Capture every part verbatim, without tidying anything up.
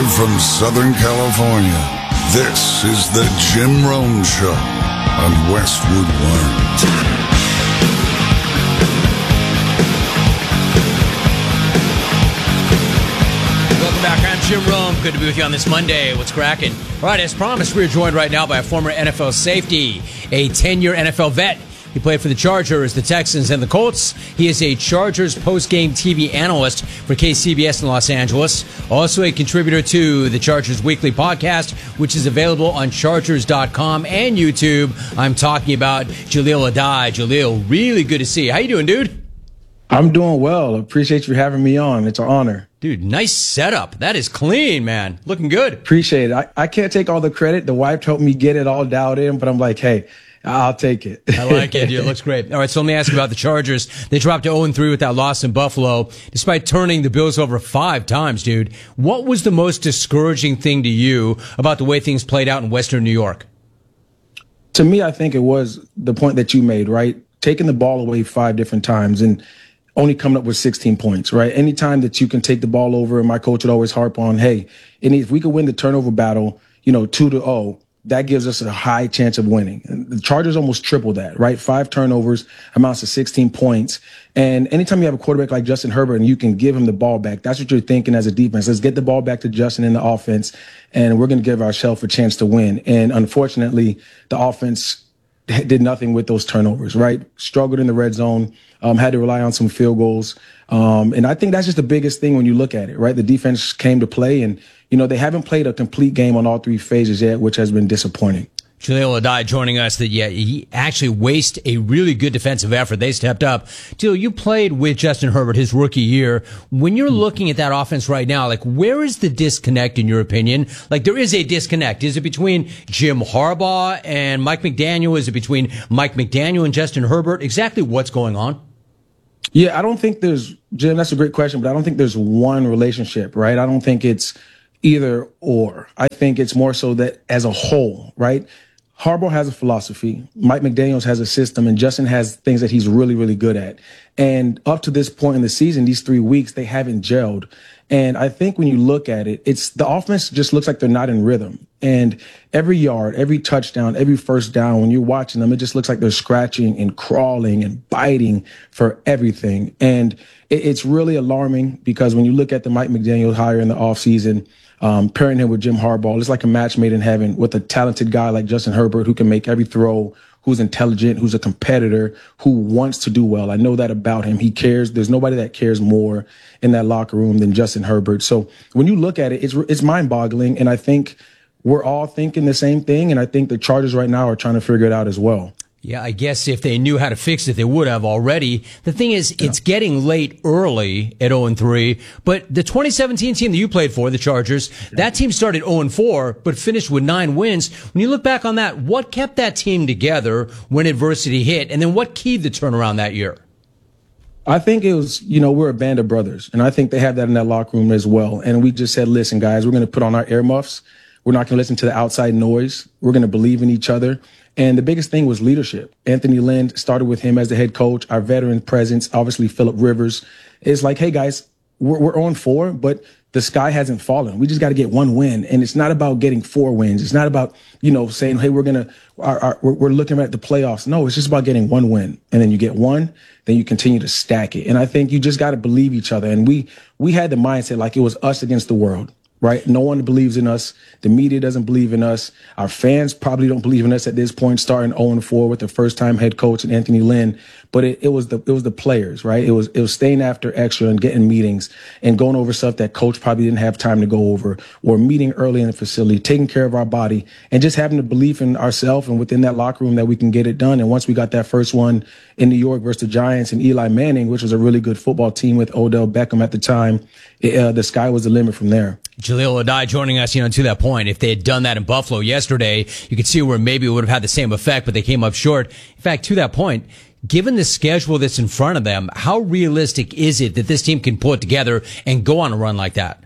Live from Southern California, this is the Jim Rome Show on Westwood One. Back. I'm Jim Rome. Good to be with you on this Monday. What's cracking? All right, as promised, we're joined right now by a former N F L safety, a ten-year N F L vet. He played for the Chargers, the Texans, and the Colts. He is a Chargers post-game T V analyst for K C B S in Los Angeles. Also a contributor to the Chargers Weekly podcast, which is available on Chargers dot com and YouTube. I'm talking about Jaleel Addae. Jaleel, really good to see you. How you doing, dude? I'm doing well. Appreciate you having me on. It's an honor. Dude, nice setup. That is clean, man. Looking good. Appreciate it. I, I can't take all the credit. The wife helped me get it all dialed in, but I'm like, hey, I'll take it. I like it. It looks great. All right, so let me ask you about the Chargers. They dropped to oh and three with that loss in Buffalo, despite turning the Bills over five times, dude. What was the most discouraging thing to you about the way things played out in Western New York? To me, I think it was the point that you made, right? Taking the ball away five different times and only coming up with sixteen points, right? Anytime that you can take the ball over, and my coach would always harp on, hey, and if we could win the turnover battle, you know, two to oh, that gives us a high chance of winning. And the Chargers almost tripled that, right? Five turnovers amounts to sixteen points. And anytime you have a quarterback like Justin Herbert and you can give him the ball back, that's what you're thinking as a defense. Let's get the ball back to Justin in the offense, and we're going to give ourselves a chance to win. And unfortunately, the offense did nothing with those turnovers, right? Struggled in the red zone, um, had to rely on some field goals. Um, and I think that's just the biggest thing when you look at it, right? The defense came to play, and, you know, they haven't played a complete game on all three phases yet, which has been disappointing. Jaleel Addae joining us that, yeah, he actually wasted a really good defensive effort. They stepped up. Jaleel, you played with Justin Herbert his rookie year. When you're looking at that offense right now, like, where is the disconnect in your opinion? Like, there is a disconnect. Is it between Jim Harbaugh and Mike McDaniel? Is it between Mike McDaniel and Justin Herbert? Exactly what's going on? Yeah, I don't think there's, Jim, that's a great question, but I don't think there's one relationship, right? I don't think it's either or. I think it's more so that as a whole, right? Harbaugh has a philosophy, Mike McDaniels has a system, and Justin has things that he's really, really good at. And up to this point in the season, these three weeks, they haven't gelled. And I think when you look at it, it's the offense just looks like they're not in rhythm. And every yard, every touchdown, every first down, when you're watching them, it just looks like they're scratching and crawling and biting for everything. And it, it's really alarming because when you look at the Mike McDaniel hire in the offseason, Um, pairing him with Jim Harbaugh, it's like a match made in heaven with a talented guy like Justin Herbert who can make every throw, who's intelligent, who's a competitor, who wants to do well. I know that about him. He cares. There's nobody that cares more in that locker room than Justin Herbert. So when you look at it, it's it's mind-boggling, and I think we're all thinking the same thing, and I think the Chargers right now are trying to figure it out as well. Yeah, I guess if they knew how to fix it, they would have already. The thing is, yeah. It's getting late early at oh and three, but the twenty seventeen team that you played for, the Chargers, yeah. That team started oh and four, but finished with nine wins. When you look back on that, what kept that team together when adversity hit? And then what keyed the turnaround that year? I think it was, you know, we're a band of brothers, and I think they have that in that locker room as well. And we just said, listen, guys, we're going to put on our earmuffs. We're not going to listen to the outside noise. We're going to believe in each other. And the biggest thing was leadership. Anthony Lynn started with him as the head coach, our veteran presence, obviously Phillip Rivers. It's like, hey, guys, we're, we're on four, but the sky hasn't fallen. We just got to get one win. And it's not about getting four wins. It's not about, you know, saying, hey, we're going to, our, our, we're, we're looking at the playoffs. No, it's just about getting one win. And then you get one, then you continue to stack it. And I think you just got to believe each other. And we, we had the mindset like it was us against the world. Right? No one believes in us. The media doesn't believe in us. Our fans probably don't believe in us at this point, starting oh and four with the first time head coach and Anthony Lynn. But it, it was the it was the players, right? It was it was staying after extra and getting meetings and going over stuff that coach probably didn't have time to go over, or meeting early in the facility, taking care of our body, and just having the belief in ourselves and within that locker room that we can get it done. And once we got that first one in New York versus the Giants and Eli Manning, which was a really good football team with Odell Beckham at the time, it, uh, the sky was the limit from there. Jaleel Addae joining us, you know, to that point. If they had done that in Buffalo yesterday, you could see where maybe it would have had the same effect, but they came up short. In fact, to that point, given the schedule that's in front of them, how realistic is it that this team can pull it together and go on a run like that?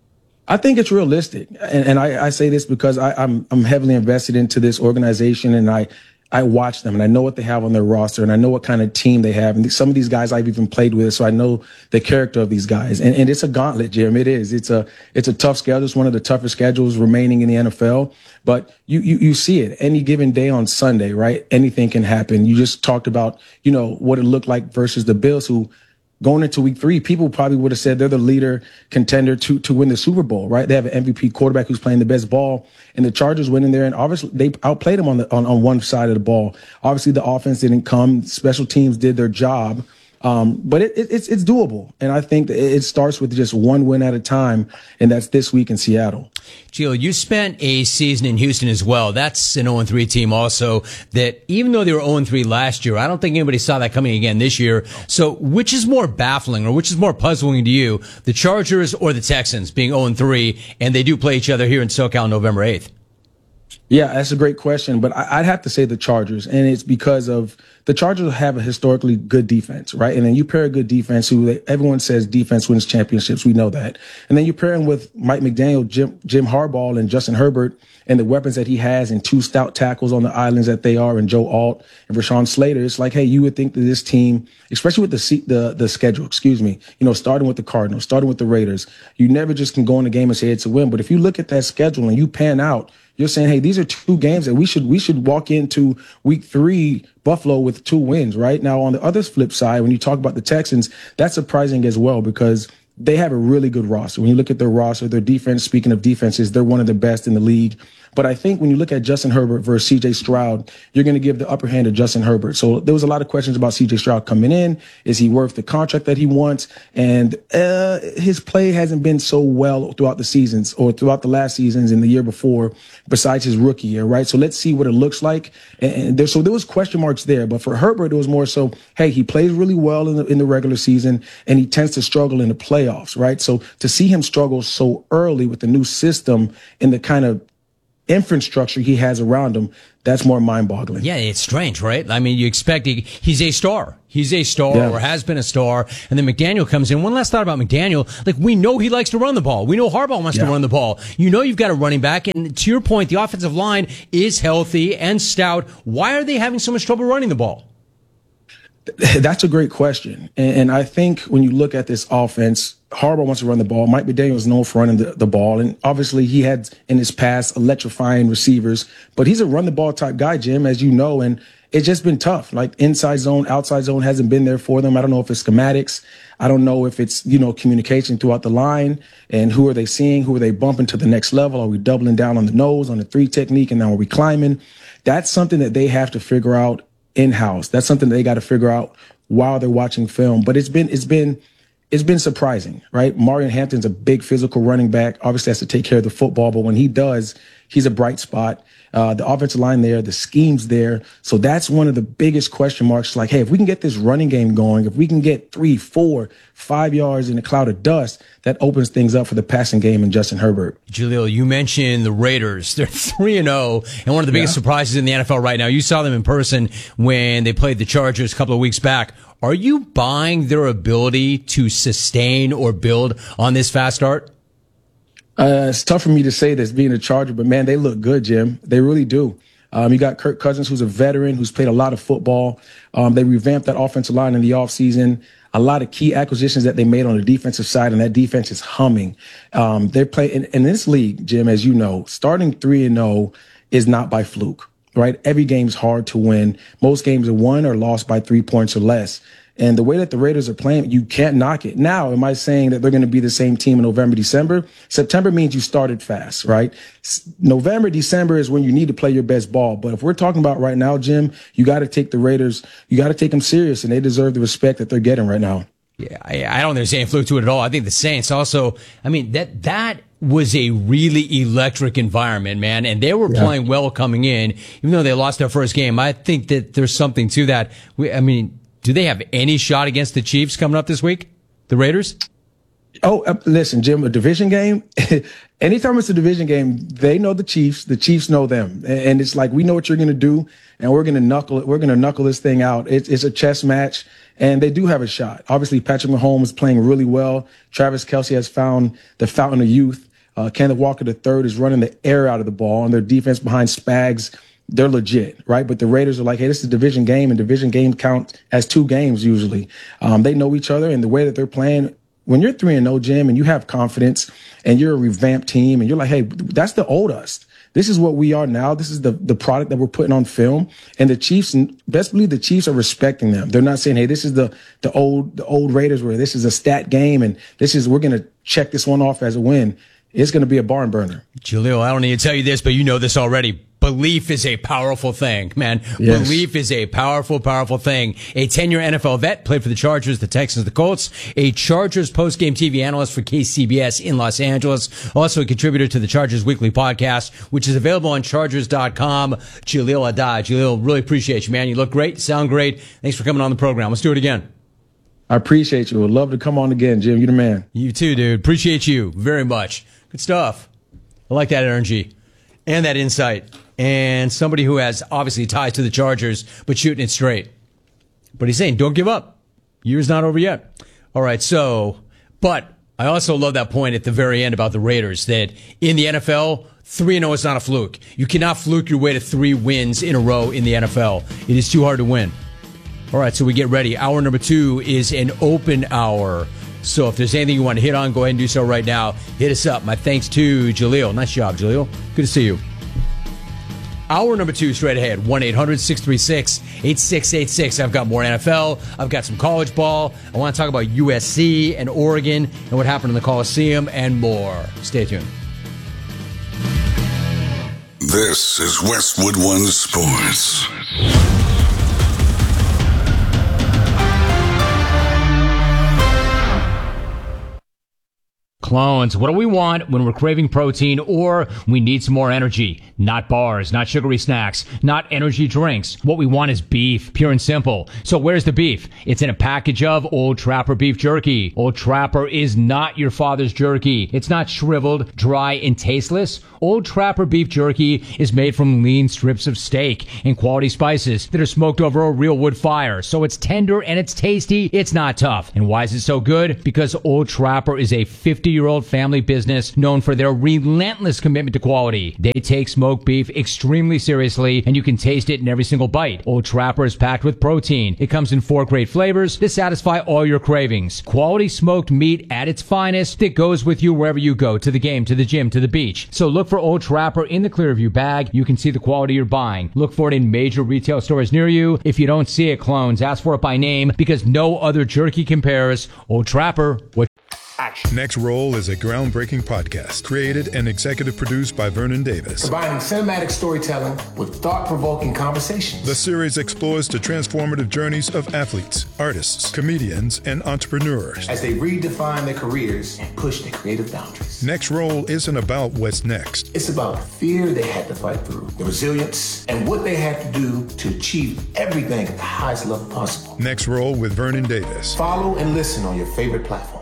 I think it's realistic. And, and I, I say this because I, I'm, I'm heavily invested into this organization, and I, I watch them and I know what they have on their roster and I know what kind of team they have. And some of these guys I've even played with, so I know the character of these guys. And, and it's a gauntlet, Jim. It is. It's a it's a tough schedule. It's one of the toughest schedules remaining in the N F L. But you you you see it any given day on Sunday, right? Anything can happen. You just talked about, you know, what it looked like versus the Bills, who going into week three, people probably would have said they're the leader contender to to win the Super Bowl, right? They have an M V P quarterback who's playing the best ball, and the Chargers went in there and obviously they outplayed them on the on, on one side of the ball. Obviously, the offense didn't come. Special teams did their job. Um, but it, it, it's it's doable, and I think that it starts with just one win at a time, and that's this week in Seattle. Gio, you spent a season in Houston as well. That's an oh and three team also that even though they were oh and three last year, I don't think anybody saw that coming again this year. So which is more baffling or which is more puzzling to you, the Chargers or the Texans being oh and three, and they do play each other here in SoCal November eighth? Yeah, that's a great question, but I'd have to say the Chargers, and it's because of the Chargers have a historically good defense, right? And then you pair a good defense, who they, everyone says defense wins championships. We know that. And then you pair him with Mike McDaniel, Jim, Jim Harbaugh, and Justin Herbert, and the weapons that he has, and two stout tackles on the islands that they are, and Joe Alt and Rashawn Slater. It's like, hey, you would think that this team, especially with the the the schedule, excuse me, you know, starting with the Cardinals, starting with the Raiders, you never just can go in the game and say it's a win. But if you look at that schedule and you pan out, you're saying, hey, these are two games that we should we should walk into week three Buffalo with two wins, right? Now, on the other flip side, when you talk about the Texans, that's surprising as well because they have a really good roster. When you look at their roster, their defense, speaking of defenses, they're one of the best in the league. But I think when you look at Justin Herbert versus C J Stroud, you're going to give the upper hand to Justin Herbert. So there was a lot of questions about C J Stroud coming in. Is he worth the contract that he wants? And uh, his play hasn't been so well throughout the seasons or throughout the last seasons and the year before, besides his rookie year, right? So let's see what it looks like. And there, so there was question marks there. But for Herbert, it was more so, hey, he plays really well in the, in the regular season, and he tends to struggle in the playoffs, right? So to see him struggle so early with the new system and the kind of infrastructure he has around him, that's more mind-boggling. Yeah, it's strange, right? I mean, you expect he, he's a star. He's a star yeah. or has been a star. And then McDaniel comes in. One last thought about McDaniel. Like, we know he likes to run the ball. We know Harbaugh wants yeah. to run the ball. You know you've got a running back. And to your point, the offensive line is healthy and stout. Why are they having so much trouble running the ball? That's a great question. And, and I think when you look at this offense, Harbaugh wants to run the ball. Mike McDaniel is known for running the, the ball. And obviously he had in his past electrifying receivers, but he's a run the ball type guy, Jim, as you know, and it's just been tough. Like inside zone, outside zone hasn't been there for them. I don't know if it's schematics. I don't know if it's, you know, communication throughout the line and who are they seeing? Who are they bumping to the next level? Are we doubling down on the nose, on the three technique? And now are we climbing? That's something that they have to figure out in-house. That's something they got to figure out while they're watching film. But it's been, it's been, it's been surprising, right? Marion Hampton's a big physical running back, obviously has to take care of the football, but when he does, he's a bright spot. Uh, the offensive line there, the scheme's there. So that's one of the biggest question marks. Like, hey, if we can get this running game going, if we can get three, four, five yards in a cloud of dust, that opens things up for the passing game and Justin Herbert. Jaleel, you mentioned the Raiders. They're three and oh, and one of the biggest yeah. surprises in the N F L right now. You saw them in person when they played the Chargers a couple of weeks back. Are you buying their ability to sustain or build on this fast start? Uh, it's tough for me to say this being a Charger, but man, they look good, Jim. They really do. Um, you got Kirk Cousins, who's a veteran, who's played a lot of football. Um, they revamped that offensive line in the offseason. A lot of key acquisitions that they made on the defensive side, and that defense is humming. Um, they play in, in this league, Jim, as you know, starting three and oh is not by fluke, right? Every game's hard to win. Most games are won or lost by three points or less. And the way that the Raiders are playing, you can't knock it. Now, am I saying that they're going to be the same team in November, December? September means you started fast, right? November, December is when you need to play your best ball. But if we're talking about right now, Jim, you got to take the Raiders, you got to take them serious, and they deserve the respect that they're getting right now. Yeah, I, I don't think there's any fluke to it at all. I think the Saints also, I mean, that, that was a really electric environment, man. And they were yeah. playing well coming in, even though they lost their first game. I think that there's something to that. We, I mean, do they have any shot against the Chiefs coming up this week? The Raiders? Oh, uh, listen, Jim, a division game, anytime it's a division game, they know the Chiefs, the Chiefs know them. And, and it's like, we know what you're going to do, and we're going to knuckle it. We're going to knuckle this thing out. It's, it's a chess match, and they do have a shot. Obviously, Patrick Mahomes is playing really well. Travis Kelce has found the fountain of youth. Uh, Kenneth Walker the third is running the air out of the ball, and their defense behind Spags, they're legit, right? But the Raiders are like, hey, this is a division game, and division game count as two games usually. Um, they know each other, and the way that they're playing, when you're three and no, Jim, and you have confidence, and you're a revamped team, and you're like, hey, that's the old us. This is what we are now. This is the, the product that we're putting on film. And the Chiefs, best believe the Chiefs are respecting them. They're not saying, hey, this is the the old the old Raiders where this is a stat game, and this is we're going to check this one off as a win. It's going to be a barn burner. Jaleel, I don't need to tell you this, but you know this already. Belief is a powerful thing, man. Yes. Belief is a powerful, powerful thing. A ten-year N F L vet, played for the Chargers, the Texans, the Colts. A Chargers post-game T V analyst for K C B S in Los Angeles. Also a contributor to the Chargers Weekly Podcast, which is available on Chargers dot com. Jaleel Adad. Jaleel, really appreciate you, man. You look great. Sound great. Thanks for coming on the program. Let's do it again. I appreciate you. Would love to come on again, Jim. You're the man. You too, dude. Appreciate you very much. Good stuff. I like that energy and that insight. And somebody who has obviously ties to the Chargers, but shooting it straight. But he's saying, don't give up. Year's not over yet. All right, so, but I also love that point at the very end about the Raiders, that in the N F L, three and oh is not a fluke. You cannot fluke your way to three wins in a row in the N F L. It is too hard to win. All right, so we get ready. Hour number two is an open hour. So if there's anything you want to hit on, go ahead and do so right now. Hit us up. My thanks to Jaleel. Nice job, Jaleel. Good to see you. Hour number two straight ahead, one eight hundred six three six eight six eight six. I've got more N F L. I've got some college ball. I want to talk about U S C and Oregon and what happened in the Coliseum and more. Stay tuned. This is Westwood One Sports. Clones, what do we want when we're craving protein or we need some more energy? Not bars, not sugary snacks, not energy drinks. What we want is beef, pure and simple. So where's the beef? It's in a package of Old Trapper beef jerky. Old Trapper is not your father's jerky. It's not shriveled, dry, and tasteless. Old Trapper beef jerky is made from lean strips of steak and quality spices that are smoked over a real wood fire. So it's tender and it's tasty. It's not tough. And why is it so good? Because Old Trapper is a fifty-year-old family business known for their relentless commitment to quality. They take smoked beef extremely seriously, and you can taste it in every single bite. Old Trapper is packed with protein. It comes in four great flavors to satisfy all your cravings. Quality smoked meat at its finest that goes with you wherever you go, to the game, to the gym, to the beach. So look for Old Trapper in the Clearview bag. You can see the quality you're buying. Look for it in major retail stores near you. If you don't see it, clones, ask for it by name, because no other jerky compares. Old Trapper, what Action. Next Roll is a groundbreaking podcast created and executive produced by Vernon Davis. Combining cinematic storytelling with thought-provoking conversations. The series explores the transformative journeys of athletes, artists, comedians, and entrepreneurs as they redefine their careers and push their creative boundaries. Next Roll isn't about what's next. It's about the fear they had to fight through, the resilience, and what they had to do to achieve everything at the highest level possible. Next Roll with Vernon Davis. Follow and listen on your favorite platform.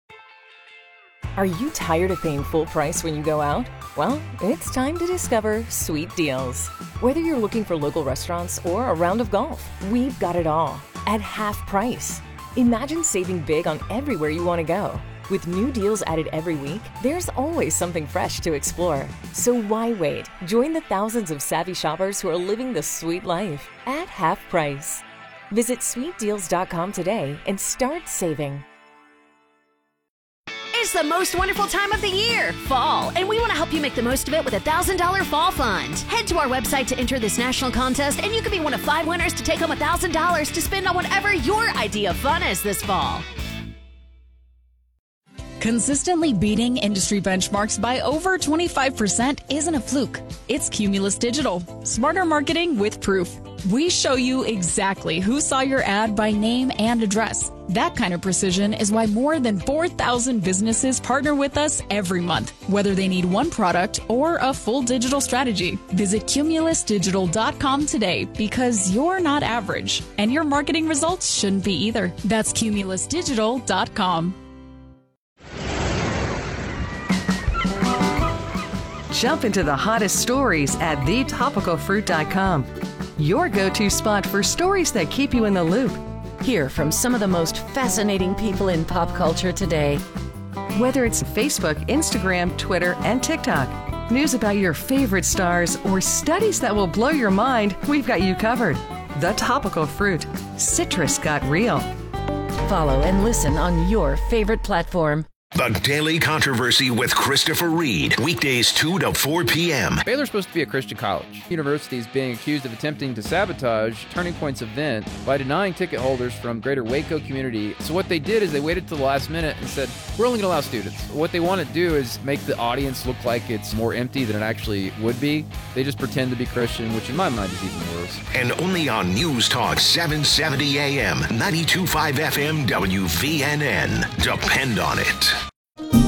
Are you tired of paying full price when you go out? Well, it's time to discover Sweet Deals. Whether you're looking for local restaurants or a round of golf, we've got it all at half price. Imagine saving big on everywhere you want to go. With new deals added every week, there's always something fresh to explore. So why wait? Join the thousands of savvy shoppers who are living the sweet life at half price. Visit sweet deals dot com today and start saving. It's the most wonderful time of the year, fall, and we want to help you make the most of it with a one thousand dollars Fall Fund. Head to our website to enter this national contest, and you could be one of five winners to take home one thousand dollars to spend on whatever your idea of fun is this fall. Consistently beating industry benchmarks by over twenty-five percent isn't a fluke. It's Cumulus Digital. Smarter marketing with proof. We show you exactly who saw your ad by name and address. That kind of precision is why more than four thousand businesses partner with us every month, whether they need one product or a full digital strategy. Visit cumulus digital dot com today, because you're not average, and your marketing results shouldn't be either. That's cumulus digital dot com. Jump into the hottest stories at the topical fruit dot com. Your go-to spot for stories that keep you in the loop. Hear from some of the most fascinating people in pop culture today. Whether it's Facebook, Instagram, Twitter, and TikTok, news about your favorite stars, or studies that will blow your mind, we've got you covered. The Topical Fruit. Citrus got real. Follow and listen on your favorite platform. The Daily Controversy with Christopher Reed. Weekdays two to four p.m. Baylor's supposed to be a Christian college. University is being accused of attempting to sabotage Turning Point's event by denying ticket holders from greater Waco community. So what they did is they waited till the last minute and said, we're only going to allow students. What they want to do is make the audience look like it's more empty than it actually would be. They just pretend to be Christian, which in my mind is even worse. And only on News Talk seven seventy A M, ninety-two point five F M, W V N N. Depend on it.